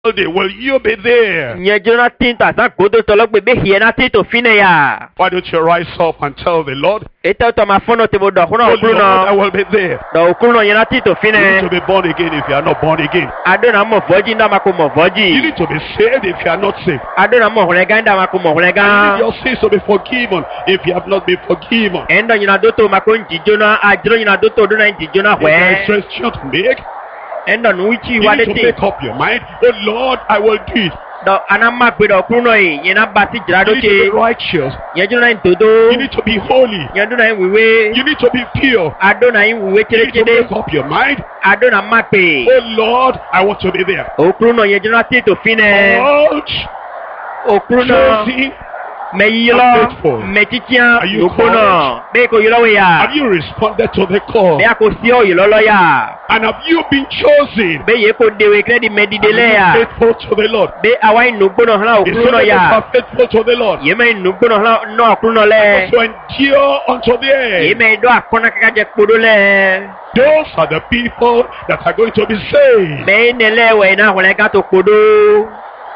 Will you be there? Nye Jonathan ta sa godo tolo pe be hiena ti to fine ya. Why don't you rise up and tell the Lord, Eta to ma fono te bodo kuno oh Lord, I okuno. will be there. Do okuno yena ti to You need to fine. be born again if you are not born again. Adona mo voji nda ma ko mo You voji. need to be saved if you are not saved. Adona mo holega nda ma ko mo You need holega. your sins to be forgiven if you have not been forgiven. Endo yina doto ma ko njijona ajro yina doto do na njijona If there is hwe. decision to make, Endo nuichi you need wade to ti. make up your mind. Oh Lord, I will do it. Do anama pe do okuno yi yena bati jrado You need to che. be righteous. Nye Jonathan dodo. You need to be holy. Nye Adona wiwe. You need to be pure. Adona wiwe You need to chere make up your mind. Adona ma pe. Oh Lord, I want to be there. Okuno ye Jonathan to fine. Lord, Okuno choosing. me I'm yilo faithful. me titia Are you okuno be ko yilo we ya. Have you responded to the call? Be ako si o yilo lo ya. And have you been chosen? Be ye ko dewe kredi medide Are le you ya. faithful to the Lord? Be awai nugbono hla It's okuno only ya. are faithful to the Lord. Ye me nugbono hla no okuno le. To endure unto the Ye end. me do akona kaka je kpodo le. Those are the people that are going to be saved. Be ne le we na holega to kpodo.